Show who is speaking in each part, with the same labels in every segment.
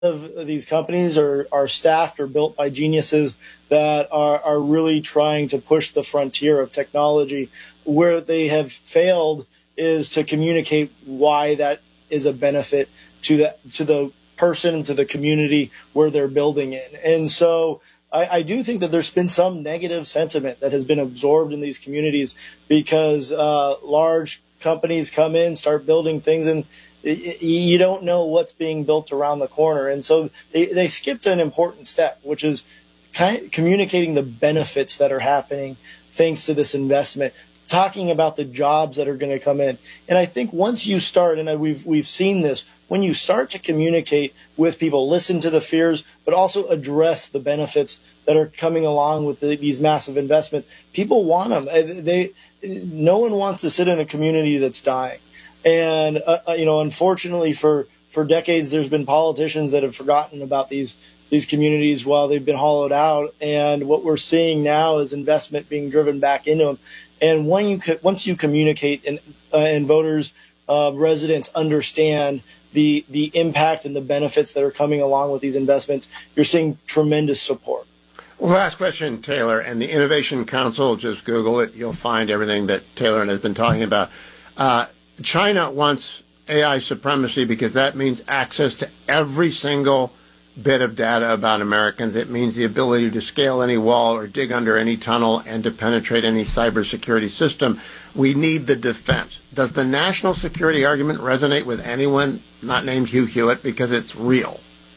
Speaker 1: of these companies are staffed or built by geniuses that are really trying to push the frontier of technology. Where they have failed is to communicate why that is a benefit to the person, to the community where they're building in. And so I do think that there's been some negative sentiment that has been absorbed in these communities because large companies come in, start building things, and you don't know what's being built around the corner. And so they skipped an important step, which is kind of communicating the benefits that are happening thanks to this investment, talking about the jobs that are going to come in. And I think once you start, and we've seen this, when you start to communicate with people, listen to the fears, but also address the benefits that are coming along with these massive investments, people want them. No one wants to sit in a community that's dying. And, unfortunately for decades, there's been politicians that have forgotten about these communities while they've been hollowed out. And what we're seeing now is investment being driven back into them. And once you communicate and voters, residents understand the impact and the benefits that are coming along with these investments, you're seeing tremendous support.
Speaker 2: Well, last question, Taylor, and the Innovation Council, just Google it. You'll find everything that Taylor has been talking about. China wants AI supremacy because that means access to every single bit of data about Americans. It means the ability to scale any wall or dig under any tunnel and to penetrate any cybersecurity system. We need the defense. Does the national security argument resonate with anyone not named Hugh Hewitt? Because it's real.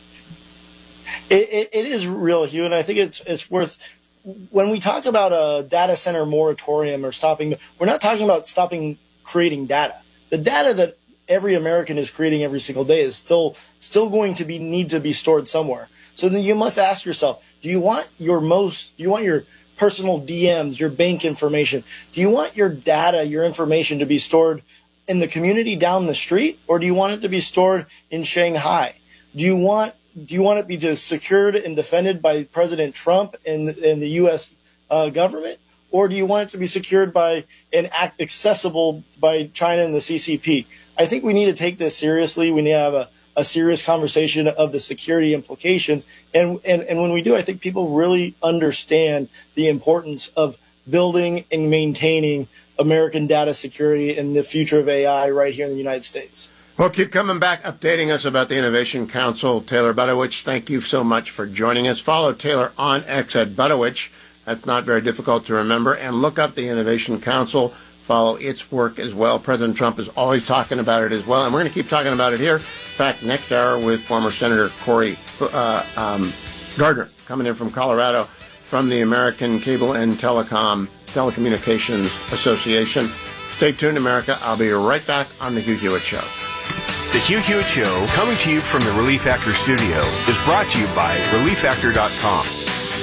Speaker 1: It is real, Hugh, and I think it's worth. When we talk about a data center moratorium or stopping, we're not talking about stopping creating data. The data that every American is creating every single day is still going to need to be stored somewhere. So then you must ask yourself, do you want your personal DMs, your bank information? Do you want your data, your information to be stored in the community down the street, or do you want it to be stored in Shanghai? Do you want it to be just secured and defended by President Trump and the U.S. Government? Or do you want it to be secured by and accessible by China and the CCP? I think we need to take this seriously. We need to have a serious conversation of the security implications. And when we do, I think people really understand the importance of building and maintaining American data security and the future of AI right here in the United States.
Speaker 2: Well, keep coming back, updating us about the Innovation Council. Taylor Budowich, thank you so much for joining us. Follow Taylor on X at Budowich. That's not very difficult to remember. And look up the Innovation Council. Follow its work as well. President Trump is always talking about it as well. And we're going to keep talking about it here. In fact, next hour with former Senator Cory Gardner, coming in from Colorado from the American Cable and Telecommunications Association. Stay tuned, America. I'll be right back on The Hugh Hewitt Show.
Speaker 3: The Hugh Hewitt Show, coming to you from the Relief Factor studio, is brought to you by ReliefFactor.com.